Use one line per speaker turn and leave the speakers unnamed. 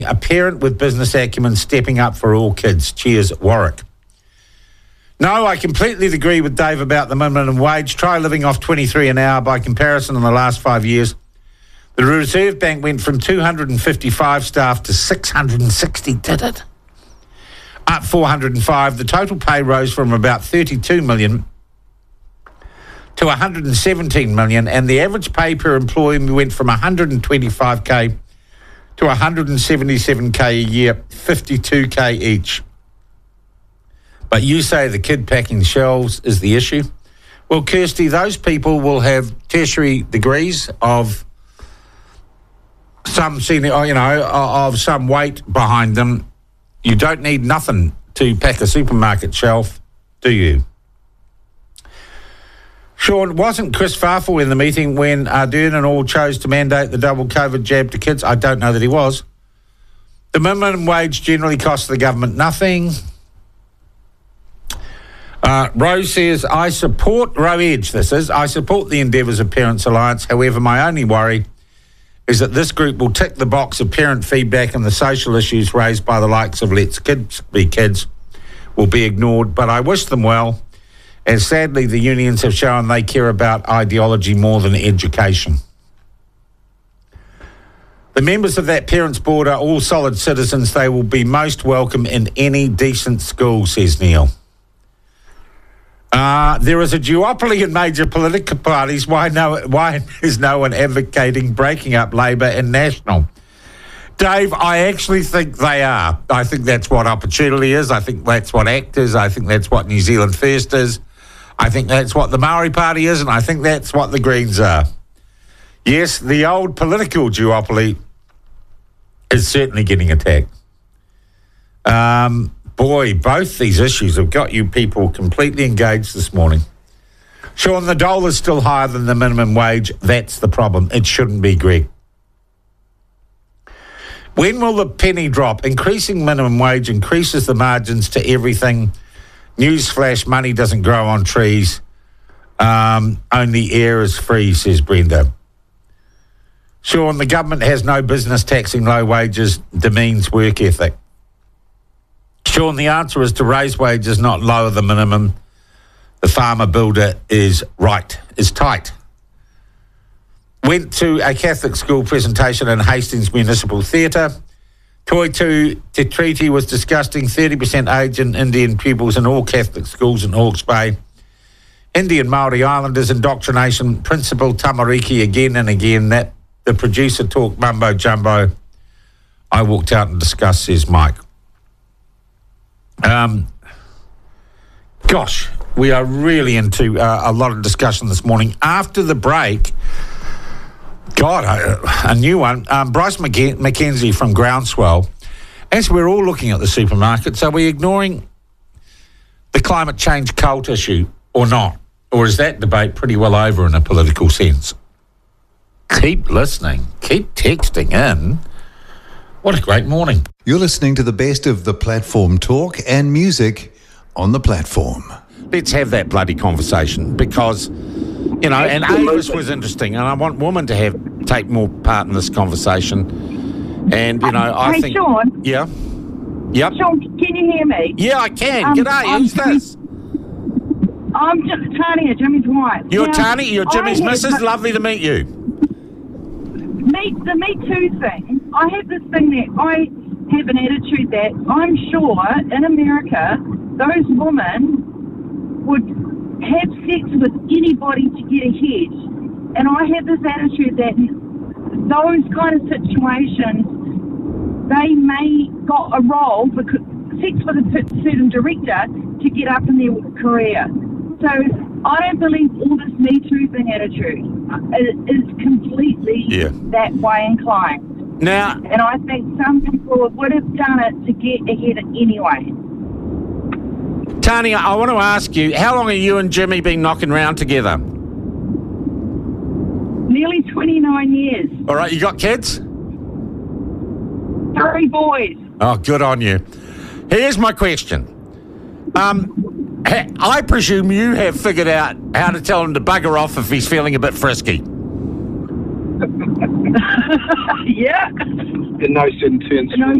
A parent with business acumen stepping up for all kids. Cheers, Warwick. No, I completely agree with Dave about the minimum wage. Try living off 23 an hour. By comparison, in the last 5 years, the Reserve Bank went from 255 staff to 660, did it? Up 405. The total pay rose from about 32 million to 117 million, and the average pay per employee went from 125k to 177k a year, 52k each. But you say the kid packing shelves is the issue. Well, Kirsty, those people will have tertiary degrees of some senior, of some weight behind them. You don't need nothing to pack a supermarket shelf, do you? Sean, wasn't Chris Farfel in the meeting when Ardern and all chose to mandate the double COVID jab to kids? I don't know that he was. The minimum wage generally costs the government nothing. Rose says, I support the endeavours of Parents Alliance. However, my only worry is that this group will tick the box of parent feedback and the social issues raised by the likes of Let's Kids Be Kids will be ignored. But I wish them well, as sadly the unions have shown they care about ideology more than education. The members of that parents' board are all solid citizens. They will be most welcome in any decent school, says Neil. There is a duopoly in major political parties. Why is no one advocating breaking up Labor and National? Dave, I actually think they are. I think that's what Opportunity is. I think that's what ACT is. I think that's what New Zealand First is. I think that's what the Maori Party is, and I think that's what the Greens are. Yes, the old political duopoly is certainly getting attacked. Boy, both these issues have got you people completely engaged this morning. Sean, the dole is still higher than the minimum wage. That's the problem. It shouldn't be, Greg. When will the penny drop? Increasing minimum wage increases the margins to everything. Newsflash, money doesn't grow on trees. Only air is free, says Brenda. Sean, the government has no business taxing low wages, demeans work ethic. Sean, the answer is to raise wages, not lower the minimum. The farmer builder is tight. Went to a Catholic school presentation in Hastings Municipal Theatre. Toitu Te Treaty was discussing 30% age in Indian pupils in all Catholic schools in Hawke's Bay. Indian Māori Islanders indoctrination principle tamariki again and again. That the producer talked mumbo jumbo. I walked out and discussed, says Mike. Gosh, we are really into a lot of discussion this morning. After the break, a new one. Bryce McKenzie from Groundswell. As we're all looking at the supermarkets, are we ignoring the climate change cult issue or not? Or is that debate pretty well over in a political sense? Keep listening. Keep texting in. What a great morning.
You're listening to the best of the platform talk and music on the platform.
Let's have that bloody conversation because, and Avis was interesting, and I want women to take more part in this conversation. And, I think...
Sean.
Yeah? Yep.
Sean, can you hear me?
Yeah, I can. G'day, who's this?
I'm Tania, Jimmy's wife.
You're Tania, you're Jimmy's missus. Lovely to meet you.
The Me Too thing, I have this thing that I have an attitude that I'm sure in America, those women would have sex with anybody to get ahead. And I have this attitude that those kind of situations, they may got a role, because sex with a certain director to get up in their career. So I don't believe all this Me Too thing attitude is completely that way inclined.
Now,
and I think some people would have done it to get ahead anyway.
Tania, I want to ask you, how long have you and Jimmy been knocking around together?
Nearly 29 years.
All right, you got kids?
3 boys.
Oh, good on you. Here's my question. I presume you have figured out how to tell him to bugger off if he's feeling a bit frisky.
Yeah.
In no certain terms.
No